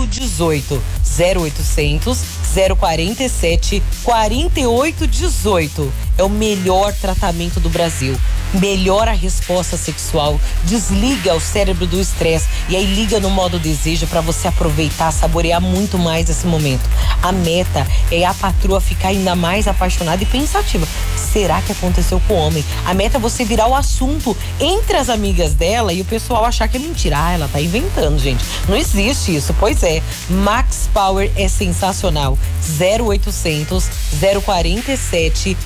4818. 0800 047 4818. É o melhor tratamento do Brasil. Melhora a resposta sexual, desliga o cérebro do estresse e aí liga no modo desejo para você aproveitar, saborear muito mais esse momento. A meta é a patroa ficar ainda mais apaixonada e pensativa. Será que aconteceu com o homem? A meta é você virar o assunto entre as amigas dela e o pessoal achar que é mentira. Ah, ela tá inventando, gente. Não existe isso. Pois é, Max Power é sensacional. 0800 047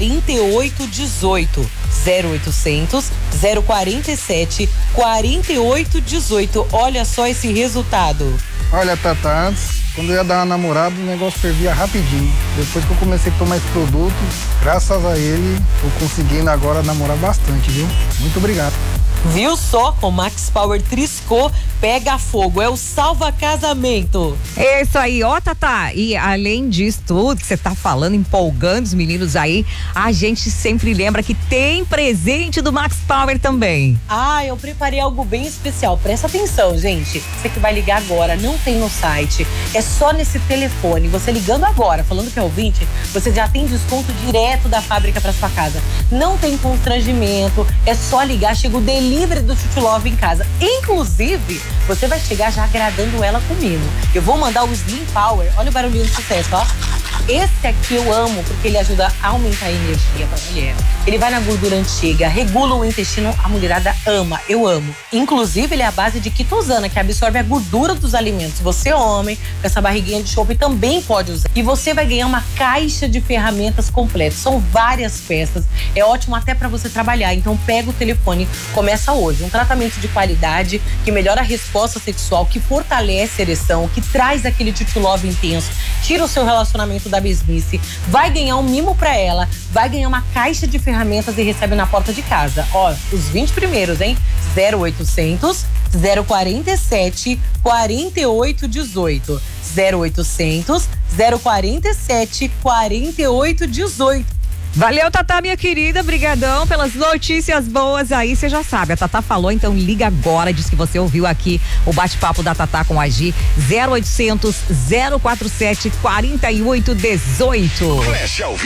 4818. 0800 047 4818. Olha só esse resultado. Olha, Tata, antes, quando eu ia dar uma namorada, o negócio fervia rapidinho. Depois que eu comecei a tomar esse produto, graças a ele, eu conseguindo agora namorar bastante, viu? Muito obrigado. Viu só? Com Max Power Triscô, pega fogo, é o salva-casamento. É isso aí, ó, Tata. E além disso tudo que você tá falando, empolgando os meninos aí, a gente sempre lembra que tem presente do Max Power também. Ah, eu preparei algo bem especial. Presta atenção, gente. Você que vai ligar agora, não tem no site. É só nesse telefone. Você ligando agora, falando que é ouvinte, você já tem desconto direto da fábrica para sua casa. Não tem constrangimento, é só ligar, chega o delivery do Chuchu Love em casa. Inclusive, você vai chegar já agradando ela comigo. Eu vou mandar o Slim Power. Olha o barulhinho de sucesso, ó. Esse aqui eu amo porque ele ajuda a aumentar a energia pra mulher. Ele vai na gordura antiga, regula o intestino, a mulherada ama, eu amo. Inclusive, ele é a base de quitosana, que absorve a gordura dos alimentos. Você, homem, com essa barriguinha de chope, também pode usar. E você vai ganhar uma caixa de ferramentas completa. São várias peças, é ótimo até pra você trabalhar. Então pega o telefone, começa hoje. Um tratamento de qualidade que melhora a resposta sexual, que fortalece a ereção, que traz aquele Chuchu Love intenso, tira o seu relacionamento da mesmice, vai ganhar um mimo pra ela, vai ganhar uma caixa de ferramentas e recebe na porta de casa. Ó, os 20 primeiros, hein? 0800 047 4818. 0800 047 4818. Valeu, Tata, minha querida, brigadão pelas notícias boas aí, você já sabe, a Tata falou, então liga agora, diz que você ouviu aqui o bate-papo da Tata com a Gi, 0800 047 4818.